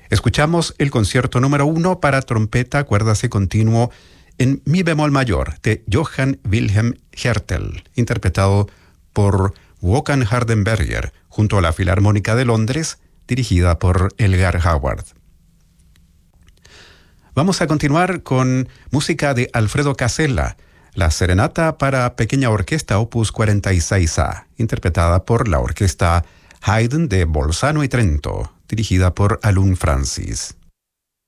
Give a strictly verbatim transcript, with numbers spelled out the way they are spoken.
Escuchamos el concierto número uno para trompeta, cuerdas y continuo en mi bemol mayor de Johann Wilhelm Hertel, interpretado por Håkan Hardenberger junto a la Filarmónica de Londres, dirigida por Elgar Howard. Vamos a continuar con música de Alfredo Casella, la Serenata para pequeña orquesta opus cuarenta y seis A, interpretada por la orquesta Haydn de Bolzano y Trento, dirigida por Alun Francis.